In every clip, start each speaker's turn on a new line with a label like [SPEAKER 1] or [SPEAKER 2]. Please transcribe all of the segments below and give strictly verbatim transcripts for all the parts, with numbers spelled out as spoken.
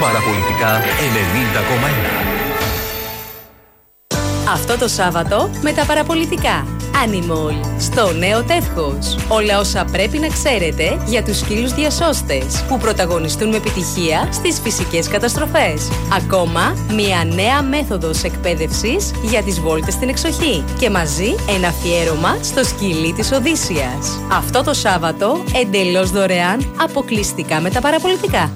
[SPEAKER 1] Παραπολιτικά ενενήντα κόμμα ένα.
[SPEAKER 2] Αυτό το Σάββατο με τα παραπολιτικά. Animal, στο νέο Τεύχος. Όλα όσα πρέπει να ξέρετε για τους σκύλους διασώστες που πρωταγωνιστούν με επιτυχία στις φυσικές καταστροφές. Ακόμα, μια νέα μέθοδος εκπαίδευσης για τις βόλτες στην εξοχή. Και μαζί ένα αφιέρωμα στο σκυλί της Οδύσσιας. Αυτό το Σάββατο, εντελώς δωρεάν, αποκλειστικά με τα παραπολιτικά.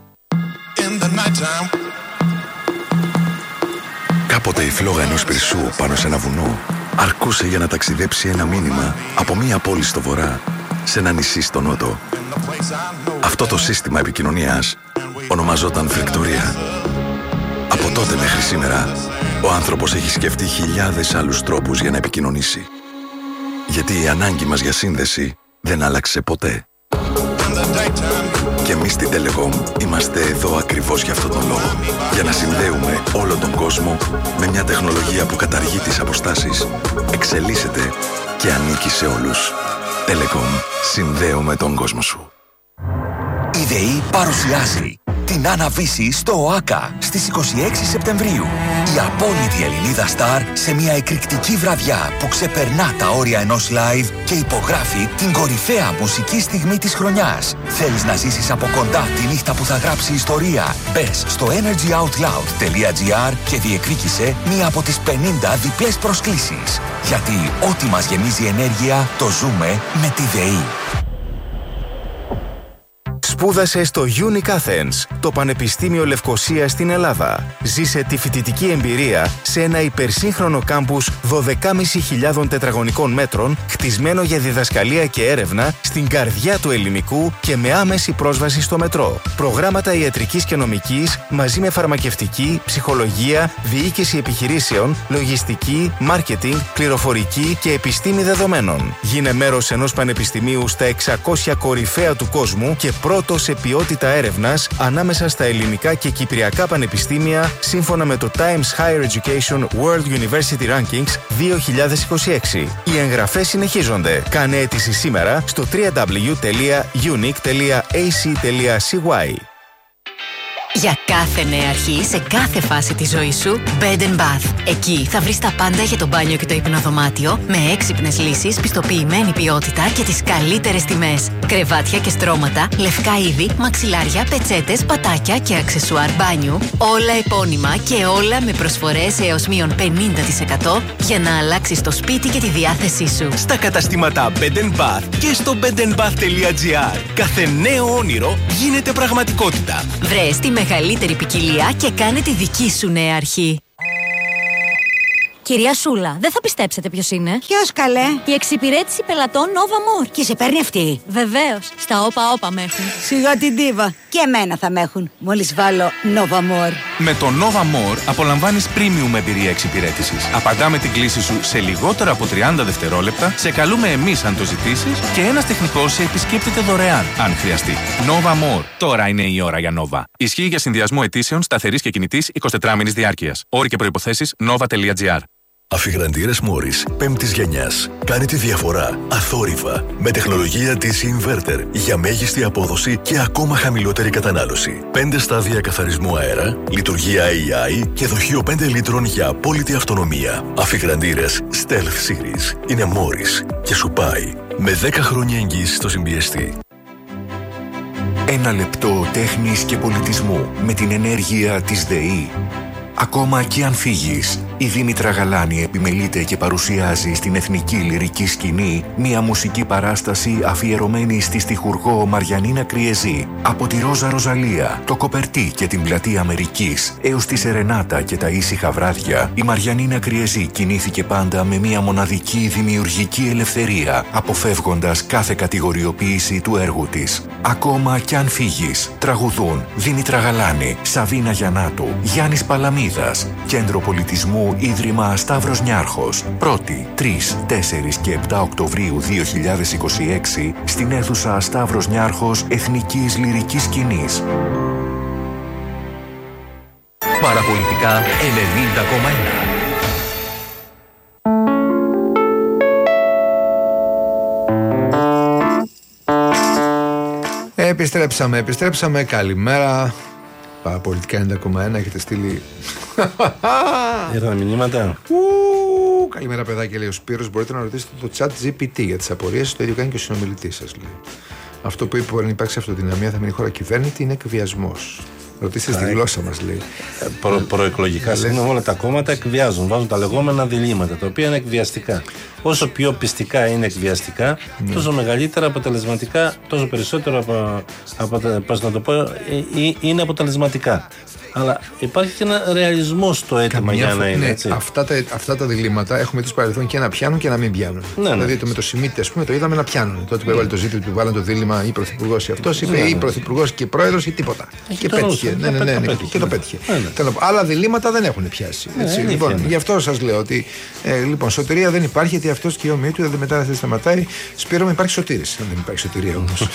[SPEAKER 3] Κάποτε η φλόγα ενός πυρσού πάνω σε ένα βουνό αρκούσε για να ταξιδέψει ένα μήνυμα από μία πόλη στο βορρά σε ένα νησί στο νότο. Αυτό το σύστημα επικοινωνίας ονομαζόταν φρικτορία. Από τότε μέχρι σήμερα, ο άνθρωπος έχει σκεφτεί χιλιάδες άλλους τρόπους για να επικοινωνήσει. Γιατί η ανάγκη μας για σύνδεση δεν άλλαξε ποτέ. Και εμείς στην Telecom είμαστε εδώ ακριβώς για αυτόν τον λόγο. Για να συνδέουμε όλο τον κόσμο με μια τεχνολογία που καταργεί τις αποστάσεις, εξελίσσεται και ανήκει σε όλους. Telecom. Συνδέουμε τον κόσμο σου.
[SPEAKER 4] Η ΔΕΗ παρουσιάζει την Άννα-Βύση στο ΟΑΚΑ στις είκοσι έξι Σεπτεμβρίου. Η απόλυτη Ελληνίδα στάρ σε μια εκρηκτική βραδιά που ξεπερνά τα όρια ενός live και υπογράφει την κορυφαία μουσική στιγμή της χρονιάς. Θέλεις να ζήσεις από κοντά τη νύχτα που θα γράψει ιστορία? Μπες στο energyoutloud.gr και διεκδίκησε μία από τις πενήντα διπλές προσκλήσεις. Γιατί ό,τι μας γεμίζει ενέργεια το ζούμε με τη ΔΕΗ.
[SPEAKER 5] Σπούδασε στο Unic Athens, το Πανεπιστήμιο Λευκωσίας στην Ελλάδα. Ζήσε τη φοιτητική εμπειρία σε ένα υπερσύγχρονο κάμπους δώδεκάμισι χιλιάδων τετραγωνικών μέτρων, χτισμένο για διδασκαλία και έρευνα στην καρδιά του ελληνικού και με άμεση πρόσβαση στο μετρό. Προγράμματα ιατρικής και νομικής μαζί με φαρμακευτική, ψυχολογία, διοίκηση επιχειρήσεων, λογιστική, μάρκετινγκ, πληροφορική και επιστήμη δεδομένων. Γίνε μέρος ενός πανεπιστημίου στα εξακόσια κορυφαία του κόσμου και πρώτο σε ποιότητα έρευνας ανάμεσα στα ελληνικά και κυπριακά πανεπιστήμια σύμφωνα με το Times Higher Education World University Rankings δύο χιλιάδες είκοσι έξι. Οι εγγραφές συνεχίζονται. Κάνε αίτηση σήμερα στο double-u double-u double-u τελεία unique τελεία a c τελεία c y.
[SPEAKER 2] Για κάθε νέα αρχή, σε κάθε φάση της ζωής σου, Bed and Bath. Εκεί θα βρεις τα πάντα για το μπάνιο και το υπνοδωμάτιο, με έξυπνες λύσεις, πιστοποιημένη ποιότητα και τις καλύτερες τιμές. Κρεβάτια και στρώματα, λευκά είδη, μαξιλάρια, πετσέτες, πατάκια και αξεσουάρ μπάνιου. Όλα επώνυμα και όλα με προσφορές έως μείον πενήντα τοις εκατό για να αλλάξεις το σπίτι και τη διάθεσή σου.
[SPEAKER 6] Στα καταστήματα Bed and Bath και στο bed and bath τελεία gr. Κάθε νέο όνειρο γίνεται πραγματικότητα.
[SPEAKER 2] Βρες τη μεγαλύτερη ποικιλία και κάνε τη δική σου νέα αρχή.
[SPEAKER 7] Κυρία Σούλα, δεν θα πιστέψετε ποιος είναι.
[SPEAKER 8] Ποιος, καλέ?
[SPEAKER 7] Η εξυπηρέτηση πελατών Nova More.
[SPEAKER 8] Και σε παίρνει αυτή?
[SPEAKER 7] Βεβαίως. Στα όπα-όπα με έχουν.
[SPEAKER 8] Σιγά την ντίβα. Και εμένα θα με έχουν. Μόλις βάλω Nova More.
[SPEAKER 9] Με το Nova More απολαμβάνεις premium εμπειρία εξυπηρέτησης. Απαντάμε την κλήση σου σε λιγότερα από τριάντα δευτερόλεπτα, σε καλούμε εμείς αν το ζητήσεις και ένας τεχνικός σε επισκέπτεται δωρεάν, αν χρειαστεί. Nova More. Τώρα είναι η ώρα για Nova. Ισχύει για συνδυασμό αιτήσεων σταθερής και κινητής εικοσιτετράμηνης διάρκειας. Όροι και προϋποθέσεις nova τελεία gr.
[SPEAKER 3] Αφιγραντήρες Morris πέμπτης γενιάς. Κάνει τη διαφορά αθόρυβα με τεχνολογία ντι σι Inverter για μέγιστη απόδοση και ακόμα χαμηλότερη κατανάλωση. πέντε στάδια καθαρισμού αέρα, λειτουργία έι άι και δοχείο πέντε λίτρων για απόλυτη αυτονομία. Αφιγραντήρες Stealth Series είναι Morris και σου πάει με δέκα χρόνια εγγύηση στο συμπιεστή.
[SPEAKER 4] Ένα λεπτό τέχνης και πολιτισμού με την ενέργεια της ΔΕΗ. Ακόμα και αν φύγεις, η Δήμητρα Γαλάνη επιμελείται και παρουσιάζει στην εθνική λυρική σκηνή μια μουσική παράσταση αφιερωμένη στη στιχουργό Μαριανίνα Κριεζή. Από τη Ρόζα Ροζαλία, το Κοπερτί και την Πλατεία Αμερικής έως τη Σερενάτα και τα ήσυχα βράδια, η Μαριανίνα Κριεζή κινήθηκε πάντα με μια μοναδική δημιουργική ελευθερία, αποφεύγοντας κάθε κατηγοριοποίηση του έργου της. Ακόμα κι αν φύγεις, τραγουδούν Δήμητρα Γαλάνη, Σαβίνα Γιαννάτου, Γιάννης Παλαμίδας, Κέντρο Πολιτισμού Ίδρυμα Σταύρος Νιάρχος. πρώτη, τρεις, τέσσερις και επτά Οκτωβρίου δύο χιλιάδες είκοσι έξι στην αίθουσα Σταύρος Νιάρχος Εθνικής Λυρικής Σκηνής.
[SPEAKER 1] Παραπολιτικά ενενήντα κόμμα ένα.
[SPEAKER 10] Επιστρέψαμε, επιστρέψαμε. Καλημέρα. Παραπολιτικά ενενήντα κόμμα ένα έχετε στείλει.
[SPEAKER 11] Ήρθαν μηνύματα.
[SPEAKER 10] Ου, καλημέρα, παιδάκια, λέει ο Σπύρος. Μπορείτε να ρωτήσετε το chat τζι πι τι για τις απορίες. Το ίδιο κάνει και ο συνομιλητής σας, λέει. Αυτό που είπε που αν υπάρξει αυτοδυναμία θα μείνει η χώρα κυβέρνητη είναι εκβιασμός. Ρωτήστε στη γλώσσα μας, λέει.
[SPEAKER 11] Προ, προεκλογικά, συγγνώμη, όλα τα κόμματα εκβιάζουν. Βάζουν τα λεγόμενα διλήμματα, τα οποία είναι εκβιαστικά. Όσο πιο πιστικά είναι εκβιαστικά, ναι. τόσο μεγαλύτερα αποτελεσματικά, τόσο περισσότερο από, από, πώς να το πω, είναι αποτελεσματικά. Αλλά υπάρχει και ένα ρεαλισμό στο αίτημα Καμιά για να είναι. Ναι, έτσι.
[SPEAKER 10] Αυτά, τα, αυτά τα διλήμματα έχουμε δει στο παρελθόν και να πιάνουν και να μην πιάνουν. Ναι, ναι. Δηλαδή το με το Σιμίτη, ας πούμε, το είδαμε να πιάνουν. Τότε που έβαλε το ζήτημα του, βάλαν το δίλημμα ή πρωθυπουργό ή αυτό, είπε ναι, ναι. ή πρωθυπουργό και πρόεδρο ή τίποτα. Έχει και πέτυχε. Ναι, ναι, ναι, ναι, και το πέτυχε. Ναι, ναι. Άλλα διλήμματα δεν έχουν πιάσει. Έτσι. Ναι, λοιπόν, ναι. Γι' αυτό σας λέω ότι ε, λοιπόν, σωτηρία δεν υπάρχει, γιατί αυτό και η ομοία του δεν μετά δεν σταματάει. Σπύρο, υπάρχει σωτήρης. Δεν υπάρχει σωτηρία όμως.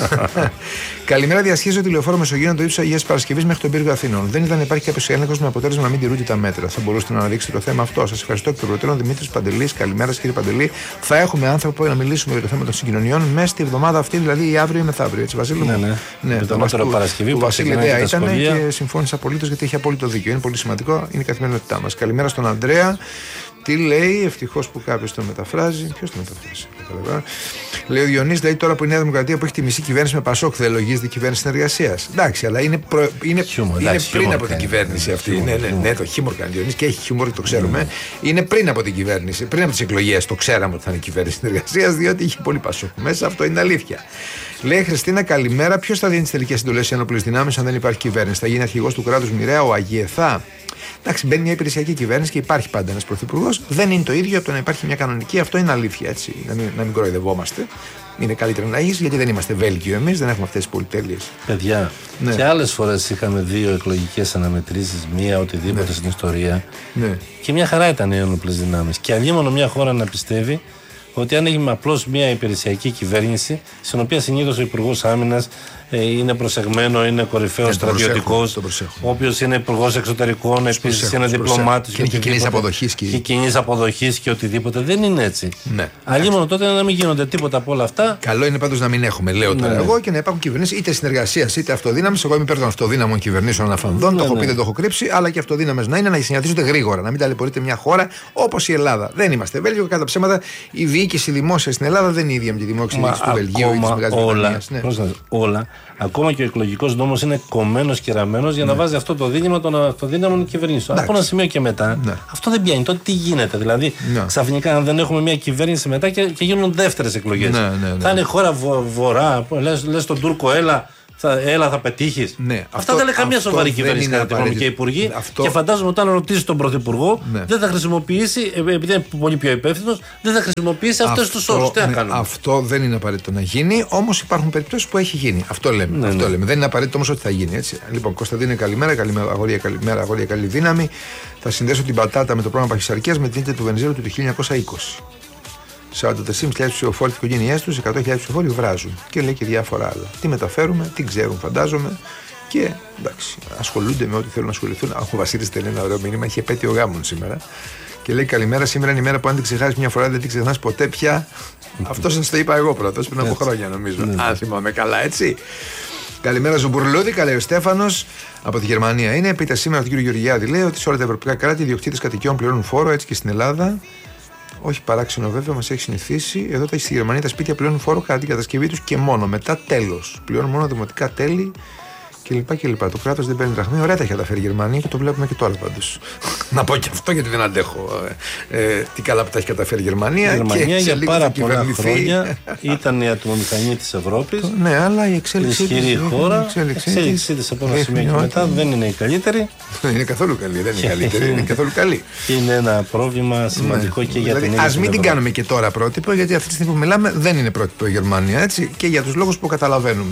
[SPEAKER 10] Καλημέρα, διασχίζω τη λεωφόρο Μεσογείων το ύψο Αγίας Παρασκευής μέχρι τον πύργο Αθηνών. Δεν ήταν να υπάρχει κάποιο έλεγχο με αποτέλεσμα να μην τηρούνται τα μέτρα. Θα μπορούσατε να αναδείξετε το θέμα αυτό. Σας ευχαριστώ εκ των προτέρων, Δημήτρης Παντελής. Καλημέρα, κύριε Παντελή. Θα έχουμε άνθρωπο να μιλήσουμε για το θέμα των συγκοινωνιών μέσα στη εβδομάδα αυτή, δηλαδή αύριο ή μεθαύριο. Έτσι, Βασίλη.
[SPEAKER 11] Ναι, ναι. ναι
[SPEAKER 10] το
[SPEAKER 11] δεύτερο Παρασκευή
[SPEAKER 10] που Βασίλη ιδέα ήταν και συμφώνησα απολύτως γιατί έχει απόλυτο δίκιο. Είναι πολύ σημαντικό, είναι η καθημερινότητά μας. Καλημέρα στον Ανδρέα. Τι λέει, ευτυχώς που κάποιος το μεταφράζει. Ποιος το μεταφράζει, καταλαβαίνω. Λέει ο Διονύσης, λέει τώρα που η Νέα Δημοκρατία που έχει τη μισή κυβέρνηση με Πασόκ δεν λογίζεται κυβέρνηση συνεργασίας. Εντάξει, αλλά είναι, προ... είναι, χιούμορ, είναι εντάξει, πριν χιούμορ, από την κυβέρνηση αυτή. Χιούμορ, ναι, ναι, ναι, ναι, το χιούμορ κάνει Διονύση και έχει χιούμορ, το ξέρουμε. Mm. Είναι πριν από την κυβέρνηση, πριν από τις εκλογές. Το ξέραμε ότι θα είναι κυβέρνηση συνεργασίας, διότι είχε πολύ Πασόκ μέσα. Αυτό είναι αλήθεια. Λέει Χριστίνα, καλημέρα. Ποιος θα δίνει τις τελικές εντολές σε ενόπλες δυνάμεις αν δεν υπάρχει κυβέρνηση? Θα γίνει αρχηγός του κράτους μοιραία ο Αγιεθά? Εντάξει, μπαίνει μια υπηρεσιακή κυβέρνηση και υπάρχει πάντα ένας πρωθυπουργός. Δεν είναι το ίδιο από το να υπάρχει μια κανονική. Αυτό είναι αλήθεια, έτσι. Να μην, να μην κοροϊδευόμαστε. Είναι καλύτερα να έχεις, γιατί δεν είμαστε Βέλγιο εμείς, δεν έχουμε αυτές τις πολυτέλειες.
[SPEAKER 11] Παιδιά, ναι. Και άλλες φορές είχαμε δύο εκλογικές αναμετρήσεις, μία οτιδήποτε ναι. στην ιστορία. Ναι. Και μια χαρά ήταν οι ένοπλες δυνάμεις. Και αλλήμωνο μια χώρα να πιστεύει ότι αν έχει απλώς μια υπηρεσιακή κυβέρνηση, στην οποία συνήθως ο Υπουργός Άμυνας ε, είναι προσεγμένο, είναι κορυφαίος στρατιωτικός, ο οποίος είναι Υπουργός Εξωτερικών, επίσης είναι διπλωμάτης
[SPEAKER 10] και, και κοινής αποδοχής και...
[SPEAKER 11] και κοινής αποδοχής και οτιδήποτε. Δεν είναι έτσι. Ναι. Αλλήμωνο τότε να μην γίνονται τίποτα από όλα αυτά.
[SPEAKER 10] Καλό είναι πάντως να μην έχουμε, λέω τώρα ναι, εγώ, ναι. και να υπάρχουν κυβερνήσεις είτε συνεργασίας είτε αυτοδύναμης. Εγώ είμαι υπέρ των αυτοδύναμων κυβερνήσεων αναφανδών, ναι, το έχω ναι. πει, δεν το έχω κρύψει, αλλά και αυτοδύναμες να είναι, να συναντήσονται γρήγορα, να μην ταλαιπωρείται μια χώρα όπως η Ελλάδα. Δεν είμαστε Βέλγιο, κατά ψέματα η διοίκηση δημόσια στην Ελλάδα δεν είναι ίδια με τη δημόσια του Βελγίου ή της Μεγάλης Βρετανίας. Ναι.
[SPEAKER 11] Όλα. Ακόμα και ο εκλογικός νόμος είναι κομμένος και ραμμένος για ναι. να βάζει αυτό το δίλημμα των αυτοδύναμων κυβερνήσεων. Από ένα σημείο και μετά, ναι. αυτό δεν πιάνει. Τότε τι γίνεται, δηλαδή ναι. ξαφνικά αν δεν έχουμε μια κυβέρνηση μετά και, και γίνουν δεύτερες εκλογές. Ναι, ναι, ναι. Θα είναι χώρα βο, βορρά, λες, λες τον Τούρκο, έλα. Θα, έλα, θα πετύχει. Ναι, αυτά αυτό, δεν λέει καμία σοβαρή κυβέρνηση κατά τη γνώμη και υπουργοί. Αυτό... Και φαντάζομαι όταν ρωτήσει τον Πρωθυπουργό, ναι. δεν θα χρησιμοποιήσει, επειδή είναι πολύ πιο υπεύθυνος, δεν θα χρησιμοποιήσει αυτές τους όρους. Τι να κάνουμε.
[SPEAKER 10] Αυτό δεν είναι απαραίτητο να γίνει, όμως υπάρχουν περιπτώσεις που έχει γίνει. Αυτό λέμε. Ναι, αυτό ναι. λέμε. Δεν είναι απαραίτητο όμως ότι θα γίνει. Έτσι. Λοιπόν, Κωνσταντίνε, καλημέρα. Καλημέρα, αγόρια, καλημέρα, αγόρια, καλή δύναμη. Θα συνδέσω την πατάτα με το πρόγραμμα παχυσαρκίας με την ίντερνετ του Βενιζέλου του χίλια εννιακόσια είκοσι. σαράντα τέσσερις χιλιάδες ψηφοφόροι της οικογένειάς τους, εκατό χιλιάδες ψηφοφόροι βράζουν. Και λέει και διάφορα άλλα. Τι μεταφέρουμε, τι ξέρουν, φαντάζομαι. Και εντάξει, ασχολούνται με ό,τι θέλουν να ασχοληθούν. Ο Βασίλης στέλνει ένα ωραίο μήνυμα, είχε επέτειο γάμων σήμερα. Και λέει καλημέρα, σήμερα είναι η μέρα που αν την ξεχάσεις μια φορά δεν την ξεχνάς ποτέ πια. Αυτό σας το είπα εγώ πρώτος πριν από χρόνια νομίζω. Αν θυμάμαι καλά, έτσι. Καλημέρα Ζουμπουρλούδη, καλέ ο Στέφανος από τη Γερμανία είναι. Πείτε σήμερα τον κύριο Γεωργιάδη, λέει ότι σε όλα τα ευρωπαϊκά κράτη οι ιδιοκτήτες κατοικιών πληρώνουν φόρο, έτσι και στην Ελλάδα. Όχι παράξενο βέβαια, μας έχει συνηθίσει. Εδώ στη Γερμανία τα σπίτια πληρώνουν φόρο κατά την κατασκευή τους και μόνο. Μετά τέλος. Πληρώνουν μόνο δημοτικά τέλη κλπ. κλπ. Το κράτος δεν παίρνει δραχμή. Ωραία τα έχει καταφέρει η Γερμανία και το βλέπουμε και τώρα πάντως. Να πω και αυτό γιατί δεν αντέχω. Ε, ε, τι καλά που τα έχει καταφέρει η Γερμανία.
[SPEAKER 11] Η Γερμανία και για πάρα πολλά χρόνια ήταν η ατμομηχανή της Ευρώπης.
[SPEAKER 10] Ναι, αλλά η εξέλιξή
[SPEAKER 11] της. Ισχυρή χώρα. Η εξέλιξή της από ένα σημείο και μετά δεν είναι η καλύτερη.
[SPEAKER 10] Δεν είναι καθόλου καλή. Δεν είναι καλύτερη. Είναι καθόλου καλή.
[SPEAKER 11] Είναι ένα πρόβλημα σημαντικό και για την ίδια.
[SPEAKER 10] Ας μην την κάνουμε και τώρα πρότυπο, γιατί αυτή τη στιγμή που μιλάμε δεν είναι πρότυπο η Γερμανία. Έτσι, και για τους λόγους που καταλαβαίνουμε.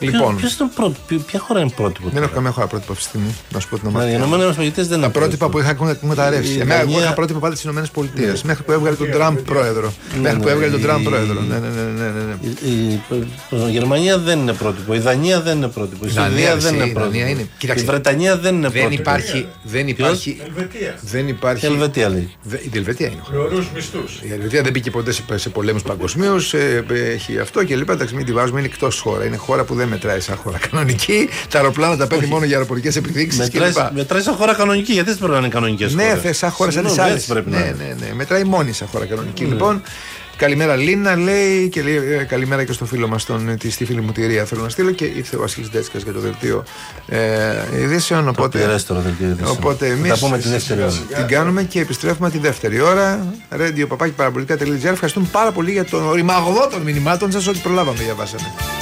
[SPEAKER 11] Ποια χώρα είναι πρότυπο?
[SPEAKER 10] Δεν έχω καμία χώρα πρότυπο αυτή τη στιγμή. Να σου πω την
[SPEAKER 11] ομάδα.
[SPEAKER 10] Τα πρότυπα που είχα μεταρρεύσει. Εμένα εγώ είχα πρότυπα πάντα στις Ηνωμένες Πολιτείες. Μέχρι που έβγαλε τον Τραμπ πρόεδρο. Μέχρι που έβγαλε τον Τραμπ πρόεδρο. Ναι, ναι,
[SPEAKER 11] ναι. Η Γερμανία δεν είναι πρότυπο. Η Δανία δεν είναι πρότυπο. Η Σουηδία δεν είναι πρότυπο. Η Βρετανία δεν είναι πρότυπο.
[SPEAKER 10] Δεν υπάρχει. Δεν υπάρχει.
[SPEAKER 11] Η Ελβετία λέει.
[SPEAKER 10] Η Ελβετία είναι. Η Ελβετία δεν μπήκε ποτέ σε πολέμους παγκοσμίους. Έχει αυτό και λοιπά. Εντάξει, μην τη βάζουμε. Είναι εκτός χώρα. Είναι χώρα που δεν μετράει σαν χώρα κανονική. Τα αεροπλάνα τα παίρνει μόνο για αεροπορικές επιδείξεις.
[SPEAKER 11] Μετράει σαν χώρα κανονική, γιατί δεν πρέπει να είναι κανονικές χώρες.
[SPEAKER 10] Ναι, θε σαν χώρα σαν τις άλλες. Ναι, ναι, ναι. Μετράει μόνη σαν χώρα κανονική. Λοιπόν. Καλημέρα Λίνα, λέει, και λέει ε, καλημέρα και στο φίλο μας, τον, τη, στη φίλη μου τη Ρία θέλω να στείλω, και ήρθε ο Βασίλης Ντέτσικας για το δελτίο ε, ειδήσεων, οπότε, οπότε εμείς την κάνουμε και επιστρέφουμε τη δεύτερη ώρα. Radio παπάκι παραπολιτικά τελεία τζι άρ. Ευχαριστούμε πάρα πολύ για τον ρημαγωγό των μηνυμάτων σας, ό,τι προλάβαμε διαβάσαμε.